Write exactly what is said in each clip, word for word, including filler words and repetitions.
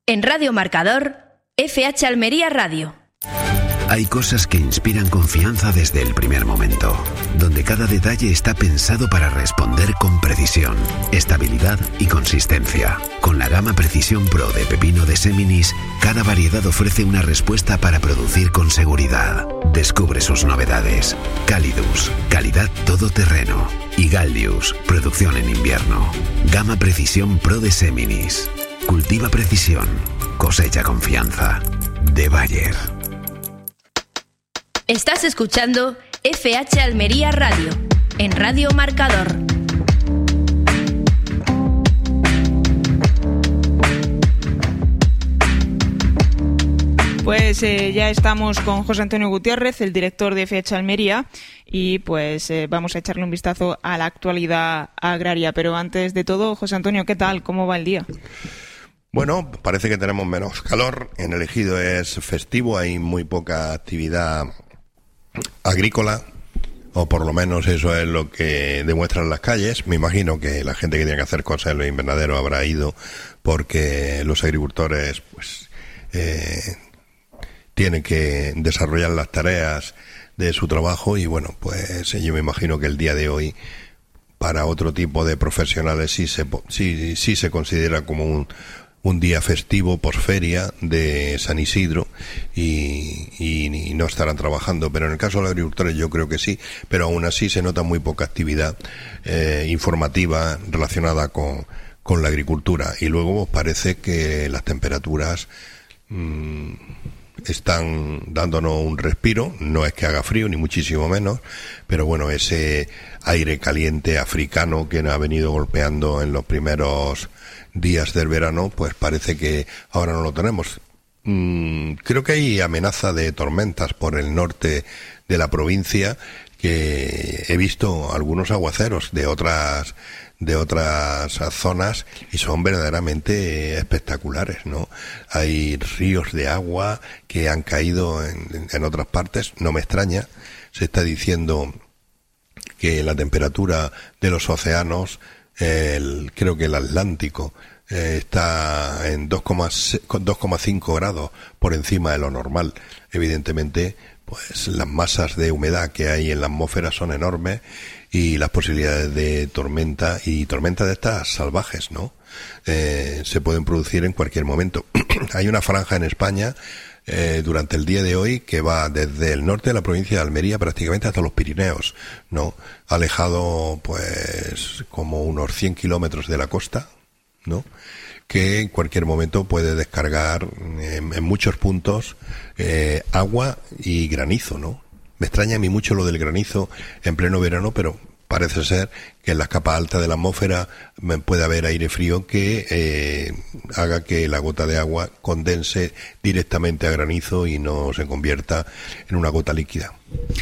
En Radio Marcador, F H Almería Radio. Hay cosas que inspiran confianza desde el primer momento, donde cada detalle está pensado para responder con precisión, estabilidad y consistencia. Con la gama Precisión Pro de pepino de Seminis, cada variedad ofrece una respuesta para producir con seguridad. Descubre sus novedades. Calidus, calidad todoterreno. Y Gallius, producción en invierno. Gama Precisión Pro de Seminis. Cultiva precisión, cosecha confianza. De Bayer. Estás escuchando F H Almería Radio, en Radio Marcador. Pues eh, ya estamos con José Antonio Gutiérrez, el director de F H Almería, y pues eh, vamos a echarle un vistazo a la actualidad agraria. Pero antes de todo, José Antonio, ¿qué tal? ¿Cómo va el día? Bueno, parece que tenemos menos calor. En el Ejido es festivo, hay muy poca actividad agrícola, o por lo menos eso es lo que demuestran las calles. Me imagino que la gente que tiene que hacer cosas en los invernaderos habrá ido porque los agricultores pues eh, tienen que desarrollar las tareas de su trabajo y bueno, pues yo me imagino que el día de hoy para otro tipo de profesionales sí se, sí, sí se considera como un un día festivo por feria de San Isidro y, y, y no estarán trabajando, pero en el caso de los agricultores yo creo que sí, pero aún así se nota muy poca actividad eh, informativa relacionada con, con la agricultura y luego pues, parece que las temperaturas mmm, están dándonos un respiro, no es que haga frío ni muchísimo menos, pero bueno, ese aire caliente africano que nos ha venido golpeando en los primeros días del verano, pues parece que ahora no lo tenemos. Mm, creo que hay amenaza de tormentas por el norte de la provincia, que he visto algunos aguaceros de otras de otras zonas y son verdaderamente espectaculares, ¿no? Hay ríos de agua que han caído en, en otras partes, no me extraña. Se está diciendo que la temperatura de los océanos, el, creo que el Atlántico, eh, está en dos coma cinco grados por encima de lo normal. Evidentemente, pues las masas de humedad que hay en la atmósfera son enormes y las posibilidades de tormenta y tormentas de estas salvajes, ¿no? Eh, se pueden producir en cualquier momento. Hay una franja en España eh, durante el día de hoy que va desde el norte de la provincia de Almería prácticamente hasta los Pirineos, ¿no? Alejado pues como unos cien kilómetros de la costa, ¿no? Que en cualquier momento puede descargar en, en muchos puntos eh, agua y granizo, ¿no? Me extraña a mí mucho lo del granizo en pleno verano, pero parece ser que en las capas altas de la atmósfera puede haber aire frío que eh, haga que la gota de agua condense directamente a granizo y no se convierta en una gota líquida.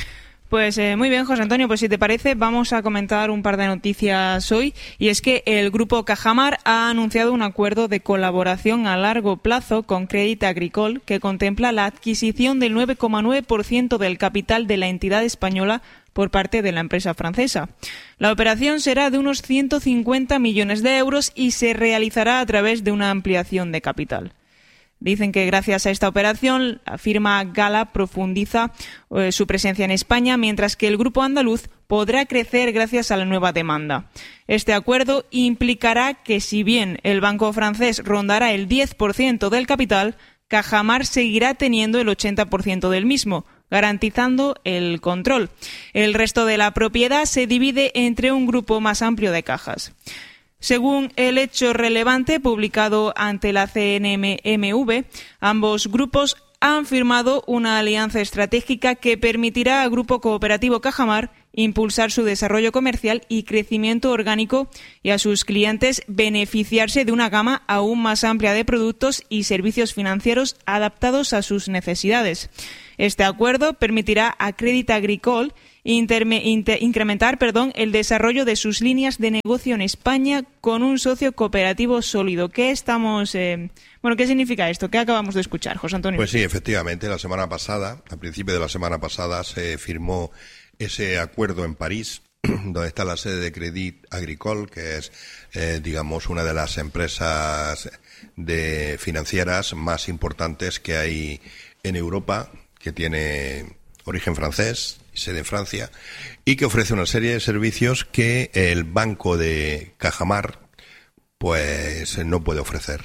Pues eh, muy bien, José Antonio, pues si te parece vamos a comentar un par de noticias hoy, y es que el Grupo Cajamar ha anunciado un acuerdo de colaboración a largo plazo con Crédit Agricole que contempla la adquisición del nueve coma nueve por ciento del capital de la entidad española por parte de la empresa francesa. La operación será de unos ciento cincuenta millones de euros y se realizará a través de una ampliación de capital. Dicen que gracias a esta operación, la firma Gala profundiza eh, su presencia en España, mientras que el grupo andaluz podrá crecer gracias a la nueva demanda. Este acuerdo implicará que, si bien el banco francés rondará el diez por ciento del capital, Cajamar seguirá teniendo el ochenta por ciento del mismo, garantizando el control. El resto de la propiedad se divide entre un grupo más amplio de cajas. Según el hecho relevante publicado ante la C N M V, ambos grupos han firmado una alianza estratégica que permitirá al Grupo Cooperativo Cajamar impulsar su desarrollo comercial y crecimiento orgánico y a sus clientes beneficiarse de una gama aún más amplia de productos y servicios financieros adaptados a sus necesidades. Este acuerdo permitirá a Crédit Agricole interme, inter, incrementar perdón, el desarrollo de sus líneas de negocio en España con un socio cooperativo sólido. ¿Qué estamos, eh, bueno, qué significa esto? ¿Qué acabamos de escuchar, José Antonio? Pues sí, efectivamente, la semana pasada, a principio de la semana pasada, se firmó ese acuerdo en París donde está la sede de Crédit Agricole, que es, eh, digamos, una de las empresas de financieras más importantes que hay en Europa, que tiene origen francés, sede en Francia, y que ofrece una serie de servicios que el banco de Cajamar pues no puede ofrecer.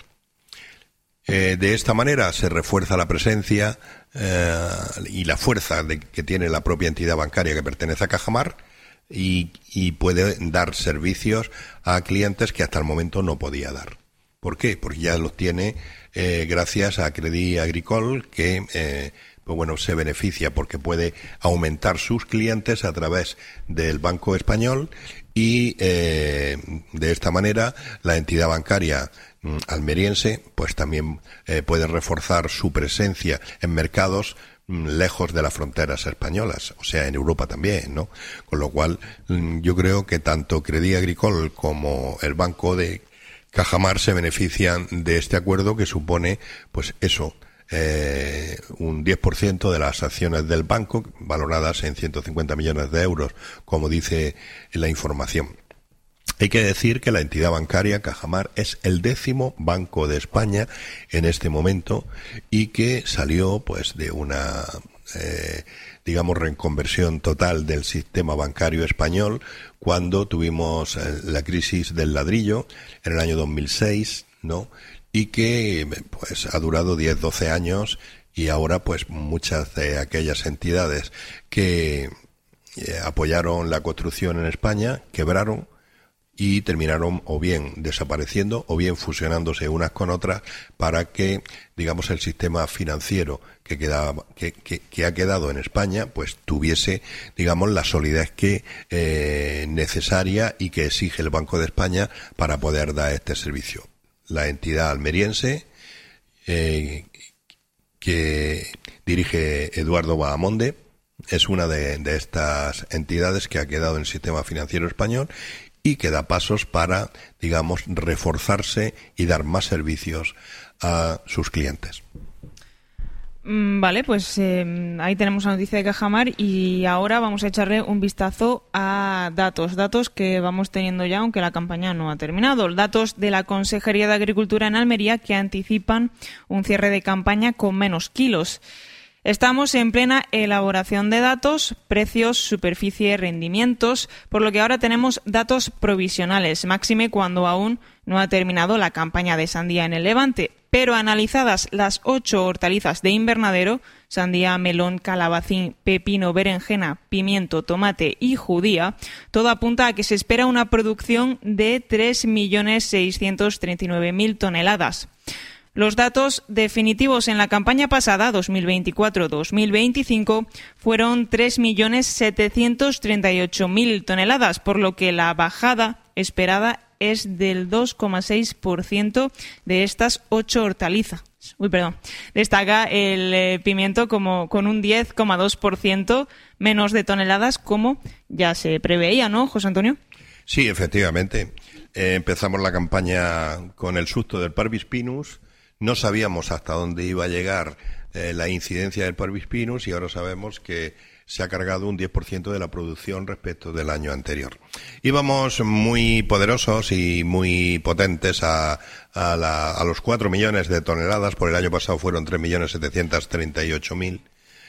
Eh, de esta manera se refuerza la presencia eh, y la fuerza de, que tiene la propia entidad bancaria que pertenece a Cajamar y, y puede dar servicios a clientes que hasta el momento no podía dar. ¿Por qué? Porque ya los tiene eh, gracias a Crédit Agricole, que eh, pues bueno, se beneficia porque puede aumentar sus clientes a través del Banco Español y eh, de esta manera la entidad bancaria mm, almeriense pues también eh, puede reforzar su presencia en mercados mm, lejos de las fronteras españolas, o sea, en Europa también, ¿no? Con lo cual mm, yo creo que tanto Crédit Agricole como el Banco de Cajamar se benefician de este acuerdo que supone, pues eso, eh, un diez por ciento de las acciones del banco, valoradas en ciento cincuenta millones de euros, como dice la información. Hay que decir que la entidad bancaria Cajamar es el décimo banco de España en este momento y que salió pues de una eh, digamos reconversión total del sistema bancario español cuando tuvimos eh, la crisis del ladrillo en el año dos mil seis, ¿no? Y que pues ha durado diez, doce años y ahora pues muchas de aquellas entidades que eh, apoyaron la construcción en España quebraron y terminaron o bien desapareciendo o bien fusionándose unas con otras para que, digamos, el sistema financiero que quedaba, que, que, que ha quedado en España, pues tuviese, digamos, la solidez que eh, necesaria y que exige el Banco de España para poder dar este servicio. La entidad almeriense eh, que dirige Eduardo Bahamonde es una de, de estas entidades que ha quedado en el sistema financiero español y que da pasos para, digamos, reforzarse y dar más servicios a sus clientes. Vale, pues eh, ahí tenemos la noticia de Cajamar y ahora vamos a echarle un vistazo a datos, datos que vamos teniendo ya, aunque la campaña no ha terminado. Datos de la Consejería de Agricultura en Almería que anticipan un cierre de campaña con menos kilos. Estamos en plena elaboración de datos, precios, superficie, rendimientos, por lo que ahora tenemos datos provisionales, máxime cuando aún no ha terminado la campaña de sandía en el Levante. Pero analizadas las ocho hortalizas de invernadero, sandía, melón, calabacín, pepino, berenjena, pimiento, tomate y judía, todo apunta a que se espera una producción de tres millones seiscientos treinta y nueve mil toneladas. Los datos definitivos en la campaña pasada, dos mil veinticuatro dos mil veinticinco, fueron tres millones setecientos treinta y ocho mil toneladas, por lo que la bajada esperada es del dos coma seis por ciento de estas ocho hortalizas. Uy, perdón. Destaca el eh, pimiento como con un diez coma dos por ciento menos de toneladas, como ya se preveía, ¿no, José Antonio? Sí, efectivamente. Eh, empezamos la campaña con el susto del Parvis Pinus. No sabíamos hasta dónde iba a llegar eh, la incidencia del Parvis Pinus y ahora sabemos que se ha cargado un diez por ciento de la producción respecto del año anterior. Íbamos muy poderosos y muy potentes a, a, la, a los cuatro millones de toneladas. Por el año pasado fueron tres millones setecientos treinta y ocho mil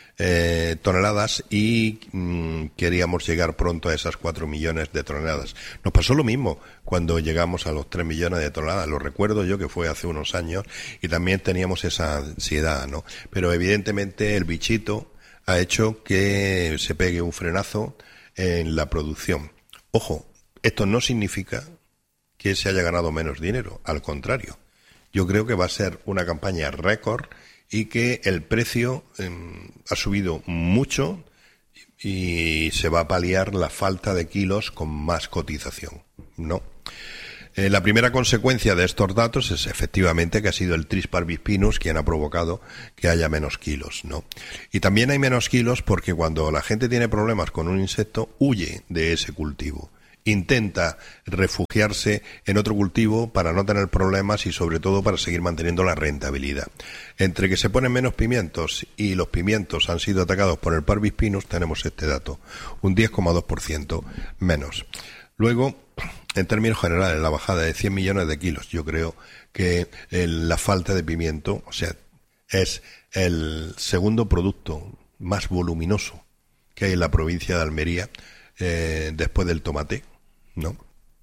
eh, toneladas y mmm, queríamos llegar pronto a esas cuatro millones de toneladas. Nos pasó lo mismo cuando llegamos a los tres millones de toneladas. Lo recuerdo yo que fue hace unos años y también teníamos esa ansiedad, ¿no? Pero evidentemente el bichito ha hecho que se pegue un frenazo en la producción. Ojo, esto no significa que se haya ganado menos dinero, al contrario. Yo creo que va a ser una campaña récord y que el precio eh, ha subido mucho y se va a paliar la falta de kilos con más cotización, ¿no? Eh, la primera consecuencia de estos datos es efectivamente que ha sido el Tris Parvis Pinus quien ha provocado que haya menos kilos, ¿no? Y también hay menos kilos porque cuando la gente tiene problemas con un insecto, huye de ese cultivo intenta refugiarse en otro cultivo para no tener problemas y sobre todo para seguir manteniendo la rentabilidad. Entre que se ponen menos pimientos y los pimientos han sido atacados por el Parvis pinus, tenemos este dato, un diez coma dos por ciento menos. Luego, en términos generales, la bajada de cien millones de kilos, yo creo que el, la falta de pimiento, o sea, es el segundo producto más voluminoso que hay en la provincia de Almería, eh, después del tomate, ¿no?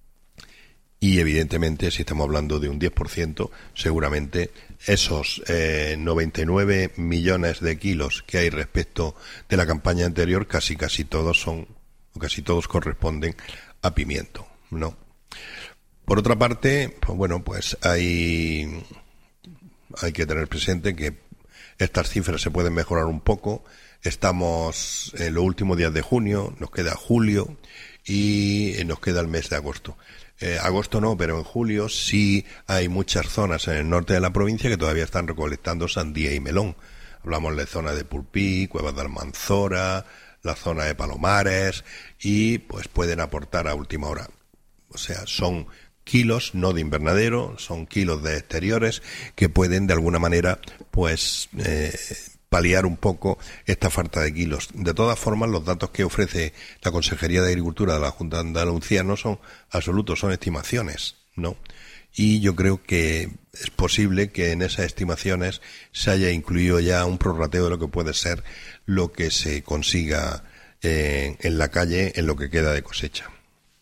Y evidentemente, si estamos hablando de un diez por ciento, seguramente esos eh, noventa y nueve millones de kilos que hay respecto de la campaña anterior, casi casi todos son, o casi todos corresponden a pimiento, ¿no? Por otra parte, pues bueno, pues hay, hay que tener presente que estas cifras se pueden mejorar un poco. Estamos en los últimos días de junio, nos queda julio y nos queda el mes de agosto. Eh, agosto no, pero en julio sí hay muchas zonas en el norte de la provincia que todavía están recolectando sandía y melón. Hablamos de zona de Pulpí, Cuevas de Almanzora, la zona de Palomares, y pues pueden aportar a última hora. O sea, son kilos no de invernadero, son kilos de exteriores que pueden de alguna manera pues eh, paliar un poco esta falta de kilos. De todas formas, los datos que ofrece la Consejería de Agricultura de la Junta de Andalucía no son absolutos, son estimaciones, ¿no? Y yo creo que es posible que en esas estimaciones se haya incluido ya un prorrateo de lo que puede ser lo que se consiga eh, en la calle en lo que queda de cosecha.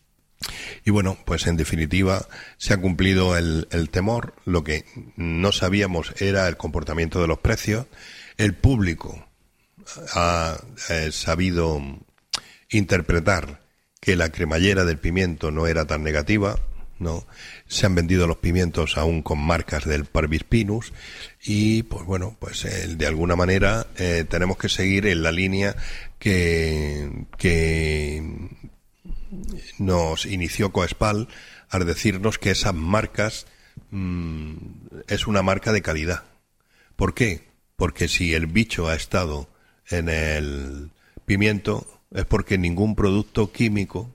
Y bueno, pues en definitiva se ha cumplido el, el temor. Lo que no sabíamos era el comportamiento de los precios. El público ha eh, sabido interpretar que la cremallera del pimiento no era tan negativa, ¿no? Se han vendido los pimientos aún con marcas del Parvis pinus y pues bueno, pues eh, de alguna manera eh, tenemos que seguir en la línea que, que nos inició Coespal al decirnos que esas marcas mmm, es una marca de calidad. ¿Por qué? Porque si el bicho ha estado en el pimiento es porque ningún producto químico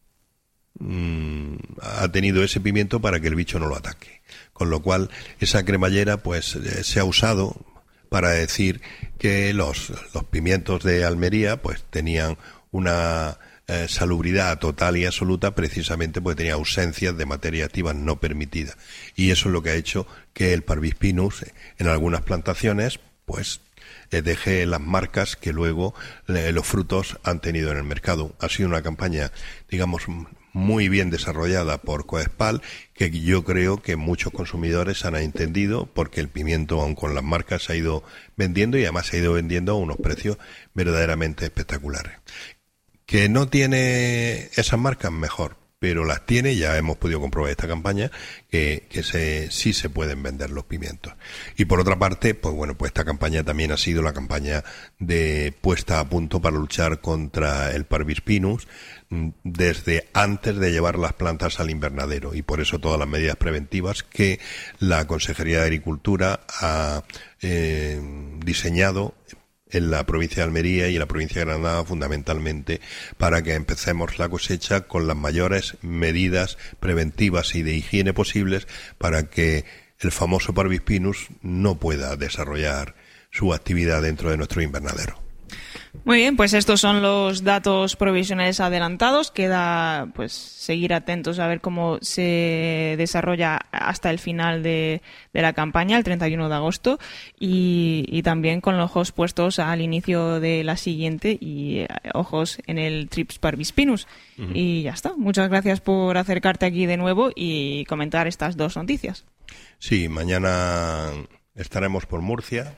mmm, ha tenido ese pimiento para que el bicho no lo ataque. Con lo cual, esa cremallera pues eh, se ha usado para decir que los, los pimientos de Almería pues tenían una eh, salubridad total y absoluta precisamente porque tenía ausencias de materia activa no permitida. Y eso es lo que ha hecho que el Parvis pinus en algunas plantaciones pues eh, deje las marcas que luego eh, los frutos han tenido en el mercado. Ha sido una campaña, digamos, muy bien desarrollada por Coespal, que yo creo que muchos consumidores han entendido, porque el pimiento, aun con las marcas, se ha ido vendiendo y además se ha ido vendiendo a unos precios verdaderamente espectaculares. Que no tiene esas marcas, mejor, pero las tiene, ya hemos podido comprobar esta campaña, que, que se, sí se pueden vender los pimientos. Y por otra parte, pues bueno, pues esta campaña también ha sido la campaña de puesta a punto para luchar contra el Parvis pinus, desde antes de llevar las plantas al invernadero, y por eso todas las medidas preventivas que la Consejería de Agricultura ha eh, diseñado en la provincia de Almería y en la provincia de Granada fundamentalmente, para que empecemos la cosecha con las mayores medidas preventivas y de higiene posibles para que el famoso Parvis pinus no pueda desarrollar su actividad dentro de nuestro invernadero. Muy bien, pues estos son los datos provisionales adelantados. Queda pues seguir atentos a ver cómo se desarrolla hasta el final de, de la campaña, el treinta y uno de agosto, y, y también con los ojos puestos al inicio de la siguiente y eh, ojos en el Trips Parvis pinus. Uh-huh. Y ya está. Muchas gracias por acercarte aquí de nuevo y comentar estas dos noticias. Sí, mañana estaremos por Murcia.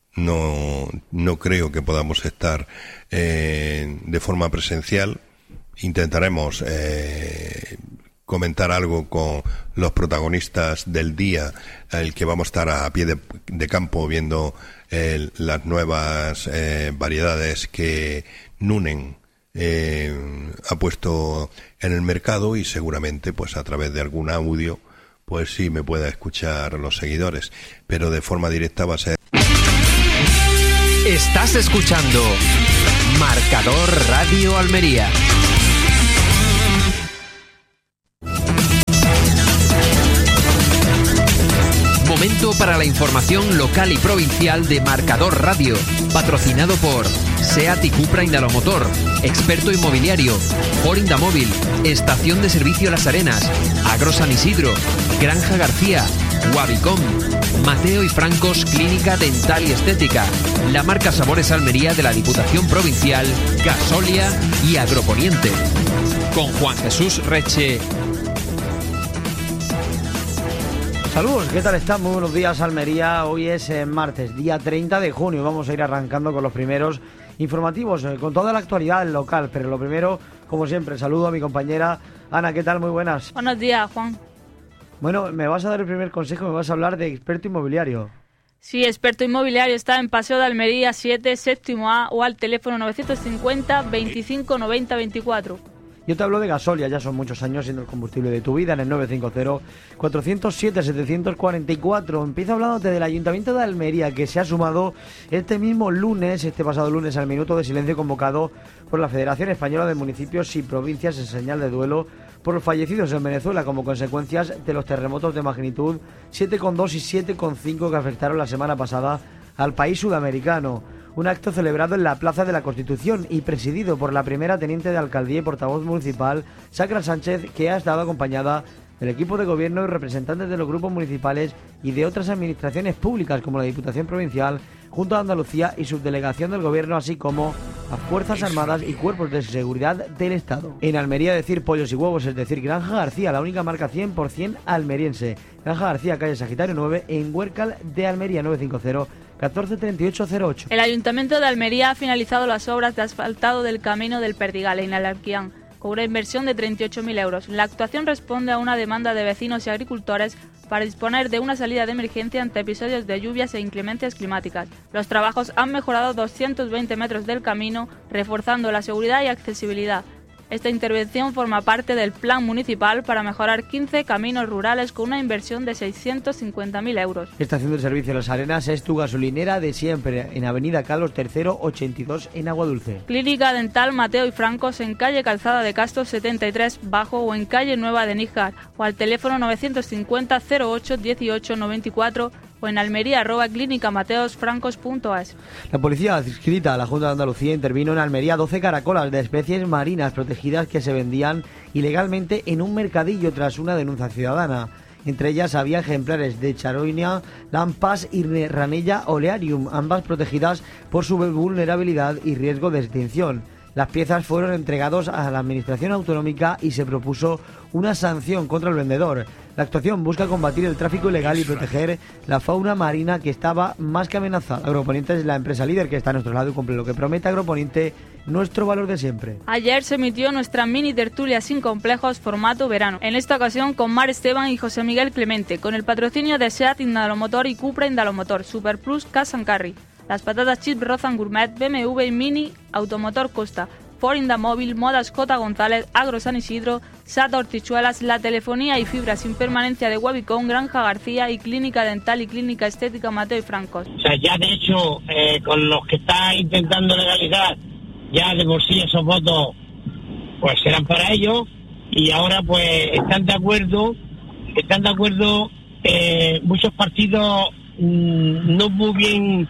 No, no creo que podamos estar eh, de forma presencial. Intentaremos eh, comentar algo con los protagonistas del día, el que vamos a estar a pie de, de campo viendo eh, las nuevas eh, variedades que Nunen eh, ha puesto en el mercado, y seguramente pues a través de algún audio pues sí me pueda escuchar los seguidores, pero de forma directa va a ser. Estás escuchando Marcador Radio Almería. Momento para la información local y provincial de Marcador Radio, patrocinado por SEAT y Cupra Indalomotor, Experto Inmobiliario, Ford Indamóvil, Estación de Servicio Las Arenas, Agro San Isidro, Granja García, Wabicom, Mateo y Francos Clínica Dental y Estética, la marca Sabores Almería de la Diputación Provincial, Gasolia y Agroponiente. Con Juan Jesús Reche. Saludos, ¿qué tal están? Muy buenos días, Almería. Hoy es eh, martes, día treinta de junio. Vamos a ir arrancando con los primeros informativos, eh, con toda la actualidad local. Pero lo primero, como siempre, saludo a mi compañera Ana. ¿Qué tal? Muy buenas. Buenos días, Juan. Bueno, me vas a dar el primer consejo, me vas a hablar de Experto Inmobiliario. Sí, Experto Inmobiliario está en Paseo de Almería siete, séptimo A, o al teléfono novecientos cincuenta, veinticinco, noventa, veinticuatro. Yo te hablo de Gasolia, ya son muchos años siendo el combustible de tu vida, en el nueve cinco cero, cuatro cero siete, siete cuatro cuatro. Empiezo hablándote del Ayuntamiento de Almería, que se ha sumado este mismo lunes, este pasado lunes, al minuto de silencio convocado por la Federación Española de Municipios y Provincias en señal de duelo por los fallecidos en Venezuela como consecuencias de los terremotos de magnitud siete coma dos y siete coma cinco que afectaron la semana pasada al país sudamericano. Un acto celebrado en la Plaza de la Constitución y presidido por la primera teniente de alcaldía y portavoz municipal, Sacra Sánchez, que ha estado acompañada del equipo de gobierno y representantes de los grupos municipales y de otras administraciones públicas como la Diputación Provincial, Junta de Andalucía y Subdelegación del Gobierno, así como las Fuerzas Armadas y cuerpos de seguridad del Estado. En Almería decir pollos y huevos, es decir, Granja García, la única marca cien por ciento almeriense. Granja García, calle Sagitario nueve, en Huércal de Almería, nueve cinco cero, catorce treinta y ocho cero ocho. El Ayuntamiento de Almería ha finalizado las obras de asfaltado del Camino del Perdigal en Alarquián, con una inversión de treinta y ocho mil euros. La actuación responde a una demanda de vecinos y agricultores para disponer de una salida de emergencia ante episodios de lluvias e inclemencias climáticas. Los trabajos han mejorado doscientos veinte metros del camino, reforzando la seguridad y accesibilidad. Esta intervención forma parte del plan municipal para mejorar quince caminos rurales con una inversión de seiscientos cincuenta mil euros. Estación de servicio Las Arenas es tu gasolinera de siempre, en Avenida Carlos tercero, ochenta y dos, en Aguadulce. Clínica Dental Mateo y Francos en calle Calzada de Castro setenta y tres Bajo o en calle Nueva de Níjar, o al teléfono novecientos cincuenta, cero ocho, dieciocho, noventa y cuatro, o en almería arroba clínica mateos francos punto es. La policía adscrita a la Junta de Andalucía intervino en Almería doce caracolas de especies marinas protegidas que se vendían ilegalmente en un mercadillo tras una denuncia ciudadana. Entre ellas había ejemplares de Charoinia, Lampas y Ranella olearium, ambas protegidas por su vulnerabilidad y riesgo de extinción. Las piezas fueron entregados a la Administración Autonómica y se propuso una sanción contra el vendedor. La actuación busca combatir el tráfico ilegal y proteger la fauna marina que estaba más que amenazada. Agroponiente es la empresa líder que está a nuestro lado y cumple lo que promete. Agroponiente, nuestro valor de siempre. Ayer se emitió nuestra mini tertulia sin complejos formato verano. En esta ocasión con Mar Esteban y José Miguel Clemente, con el patrocinio de SEAT Indalomotor y Cupra Indalomotor, Super Plus Cash and Carry. Las patatas Chips Rozan Gourmet, B M W Mini, Automotor Costa, Ford Indamóvil, Modas J. González, Agro San Isidro, Sata Hortichuelas, la telefonía y fibra sin permanencia de Wabicom, Granja García y Clínica Dental y Clínica Estética Mateo y Francos. O sea, ya de hecho, eh, con los que está intentando legalizar, ya de por sí esos votos pues serán para ellos, y ahora pues están de acuerdo, están de acuerdo eh, muchos partidos mmm, no muy bien,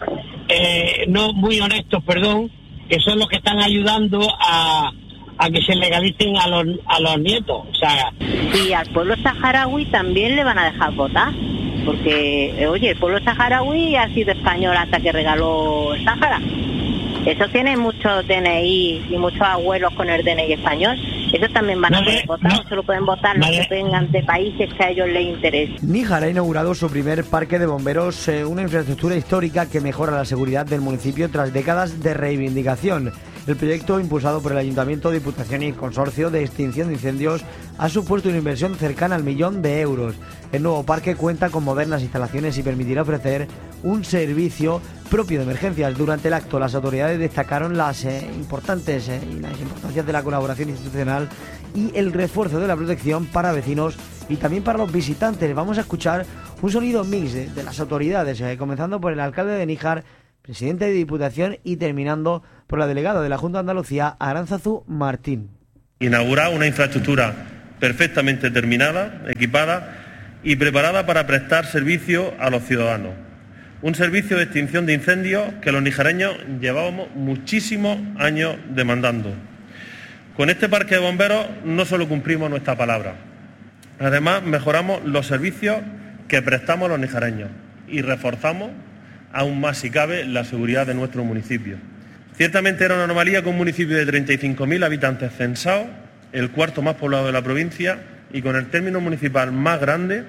eh, no muy honestos, perdón, que son los que están ayudando a, a que se legalicen a los, a los nietos. O sea, y al pueblo saharaui también le van a dejar votar, porque, oye, el pueblo saharaui ha sido español hasta que regaló el Sáhara. Eso tiene muchos D N I y muchos abuelos con el D N I español. Ellos también van no a poder le, votar, no, solo pueden votar los que vengan de países que a ellos les interesen. Níjar ha inaugurado su primer parque de bomberos, eh, una infraestructura histórica que mejora la seguridad del municipio tras décadas de reivindicación. El proyecto, impulsado por el Ayuntamiento, Diputación y el Consorcio de Extinción de Incendios, ha supuesto una inversión cercana al millón de euros. El nuevo parque cuenta con modernas instalaciones y permitirá ofrecer un servicio propio de emergencias. Durante el acto, las autoridades destacaron las eh, importantes eh, y las importancias de la colaboración institucional y el refuerzo de la protección para vecinos y también para los visitantes. Vamos a escuchar un sonido mix de, de las autoridades, eh, comenzando por el alcalde de Níjar, presidente de Diputación, y terminando por la delegada de la Junta de Andalucía, Aránzazu Martín. Inaugurar una infraestructura perfectamente terminada, equipada, y preparada para prestar servicio a los ciudadanos. Un servicio de extinción de incendios que los nijareños llevábamos muchísimos años demandando. Con este parque de bomberos no solo cumplimos nuestra palabra, además mejoramos los servicios que prestamos a los nijareños y reforzamos aún más, si cabe, la seguridad de nuestro municipio. Ciertamente era una anomalía que un municipio de treinta y cinco mil habitantes censados, el cuarto más poblado de la provincia y con el término municipal más grande,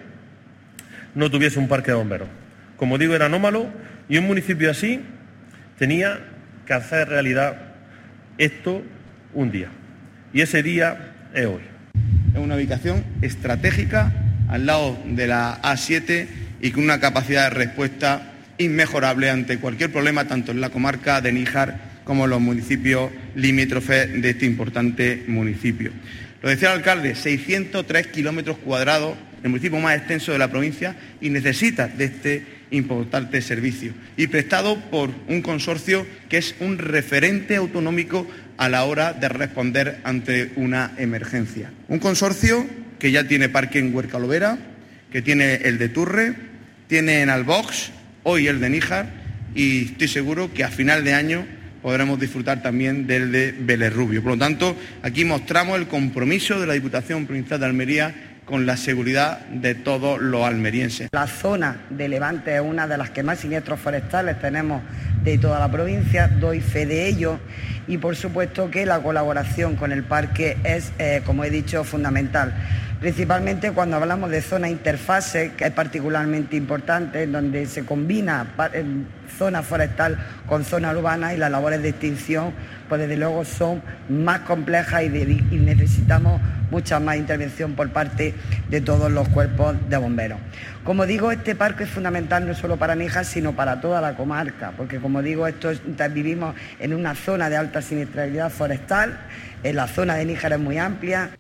no tuviese un parque de bomberos. Como digo, era anómalo y un municipio así tenía que hacer realidad esto un día. Y ese día es hoy. Es una ubicación estratégica al lado de la A siete y con una capacidad de respuesta inmejorable ante cualquier problema, tanto en la comarca de Níjar como en los municipios limítrofes de este importante municipio. Lo decía el alcalde, seiscientos tres kilómetros cuadrados, el municipio más extenso de la provincia, y necesita de este importante servicio, y prestado por un consorcio que es un referente autonómico a la hora de responder ante una emergencia. Un consorcio que ya tiene parque en Huercalovera, que tiene el de Turre, tiene en Albox, hoy el de Níjar, y estoy seguro que a final de año podremos disfrutar también del de Vélez Rubio. Por lo tanto, aquí mostramos el compromiso de la Diputación Provincial de Almería con la seguridad de todos los almerienses. La zona de Levante es una de las que más siniestros forestales tenemos de toda la provincia, doy fe de ello, y por supuesto que la colaboración con el parque es, eh, como he dicho, fundamental. Principalmente cuando hablamos de zona interfase, que es particularmente importante, donde se combina zona forestal con zona urbana, y las labores de extinción, pues desde luego son más complejas y, de, y necesitamos mucha más intervención por parte de todos los cuerpos de bomberos. Como digo, este parque es fundamental no solo para Níjar, sino para toda la comarca, porque como digo, esto es, vivimos en una zona de alta siniestralidad forestal, en la zona de Níjar es muy amplia.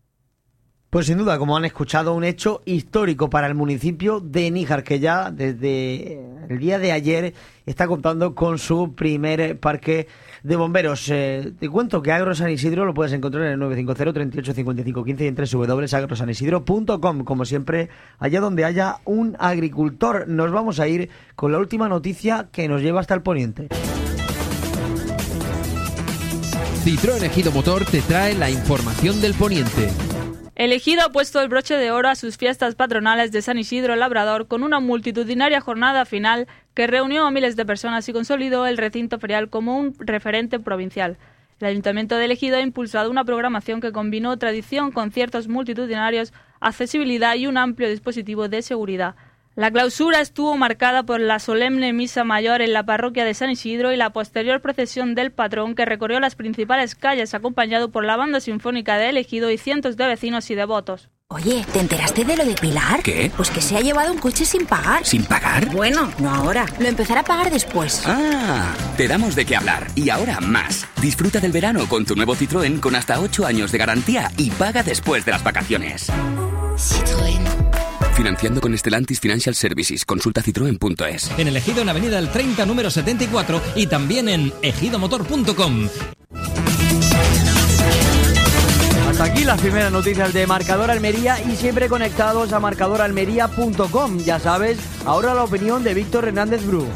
Pues sin duda, como han escuchado, un hecho histórico para el municipio de Níjar, que ya desde el día de ayer está contando con su primer parque de bomberos. Eh, te cuento que Agro San Isidro lo puedes encontrar en el nueve cinco cero, treinta y ocho, cincuenta y cinco quince y en doble u doble u doble u punto agro san isidro punto com. Como siempre, allá donde haya un agricultor. Nos vamos a ir con la última noticia que nos lleva hasta el poniente. Citroën Ejido Motor te trae la información del poniente. El Ejido ha puesto el broche de oro a sus fiestas patronales de San Isidro Labrador con una multitudinaria jornada final que reunió a miles de personas y consolidó el recinto ferial como un referente provincial. El Ayuntamiento de El Ejido ha impulsado una programación que combinó tradición, conciertos multitudinarios, accesibilidad y un amplio dispositivo de seguridad. La clausura estuvo marcada por la solemne misa mayor en la parroquia de San Isidro y la posterior procesión del patrón que recorrió las principales calles acompañado por la banda sinfónica de El Ejido y cientos de vecinos y devotos. Oye, ¿te enteraste de lo de Pilar? ¿Qué? Pues que se ha llevado un coche sin pagar. ¿Sin pagar? Bueno, no ahora. Lo empezará a pagar después. Ah, te damos de qué hablar. Y ahora más. Disfruta del verano con tu nuevo Citroën con hasta ocho años de garantía y paga después de las vacaciones. Citroën. Financiando con Stellantis Financial Services. Consulta citroen punto es. En El Ejido, en Avenida El treinta, número setenta y cuatro, y también en ejido motor punto com. Hasta aquí las primeras noticias de Marcador Almería y siempre conectados a marcador almería punto com. Ya sabes, ahora la opinión de Víctor Hernández Bru.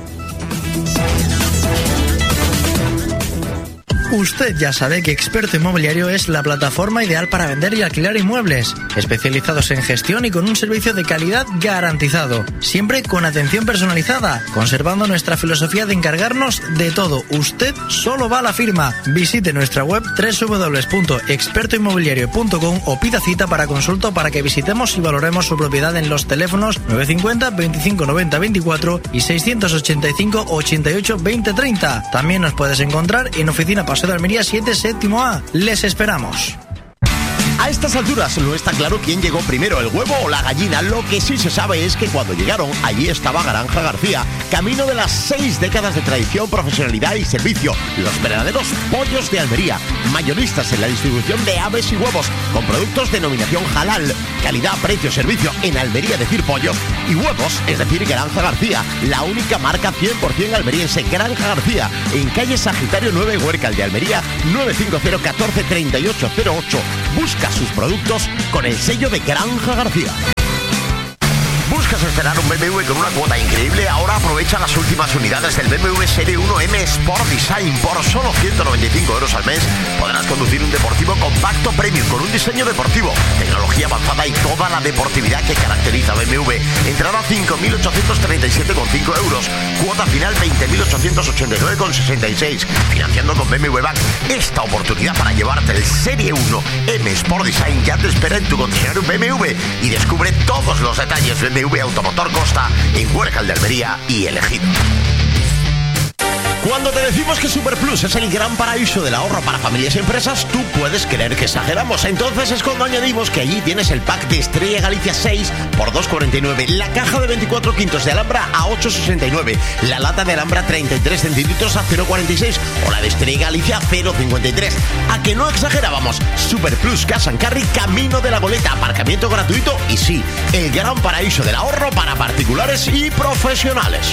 Usted ya sabe que Experto Inmobiliario es la plataforma ideal para vender y alquilar inmuebles, especializados en gestión y con un servicio de calidad garantizado, siempre con atención personalizada, conservando nuestra filosofía de encargarnos de todo. Usted solo va a la firma. Visite nuestra web doble u doble u doble u punto experto inmobiliario punto com o pida cita para consulta para que visitemos y valoremos su propiedad en los teléfonos nueve cinco cero, veinticinco noventa veinticuatro y seiscientos ochenta y cinco, ochenta y ocho, veinte treinta. También nos puedes encontrar en oficina Paseo de Almería siete, séptimo A. Les esperamos. A estas alturas no está claro quién llegó primero, el huevo o la gallina. Lo que sí se sabe es que cuando llegaron, allí estaba Granja García, camino de las seis décadas de tradición, profesionalidad y servicio. Los verdaderos pollos de Almería, mayoristas en la distribución de aves y huevos, con productos de denominación halal, calidad, precio, servicio. En Almería decir pollos y huevos, es decir, Granja García, la única marca cien por ciento almeriense. Granja García, en calle Sagitario nueve, Huércal de Almería, nueve cinco cero, catorce, treinta y ocho cero ocho. Busca sus productos con el sello de Granja García. buscas estrenar un B M W con una cuota increíble, ahora aprovecha las últimas unidades del B M W Serie uno M Sport Design. Por solo ciento noventa y cinco euros al mes podrás conducir un deportivo compacto premium con un diseño deportivo, tecnología avanzada y toda la deportividad que caracteriza a B M W. Entrada cinco mil ochocientos treinta y siete coma cinco euros, cuota final veinte mil ochocientos ochenta y nueve coma sesenta y seis, financiando con B M W Bank. Esta oportunidad para llevarte el Serie uno M Sport Design ya te espera en tu concesionario B M W y descubre todos los detalles de B M W Automotor Costa en Huércal de Almería y El Ejido. Cuando te decimos que Super Plus es el gran paraíso del ahorro para familias y empresas, tú puedes creer que exageramos. Entonces es cuando añadimos que allí tienes el pack de Estrella Galicia seis por dos cuarenta y nueve, la caja de veinticuatro quintos de Alhambra a ocho sesenta y nueve, la lata de Alhambra treinta y tres centilitros a cero cuarenta y seis o la de Estrella Galicia cero cincuenta y tres. ¿A que no exagerábamos? Super Plus Cash and Carry, camino de la Goleta, aparcamiento gratuito y sí, el gran paraíso del ahorro para particulares y profesionales.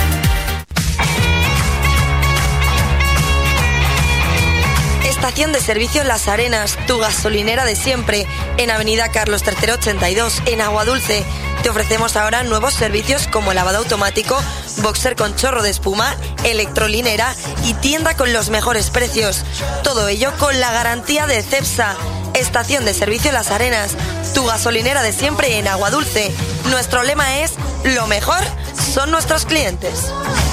Estación de servicio Las Arenas, tu gasolinera de siempre, en Avenida Carlos tercero ochenta y dos, en Aguadulce. Te ofrecemos ahora nuevos servicios como lavado automático, boxer con chorro de espuma, electrolinera y tienda con los mejores precios. Todo ello con la garantía de Cepsa. Estación de servicio Las Arenas, tu gasolinera de siempre en Aguadulce. Nuestro lema es: lo mejor son nuestros clientes.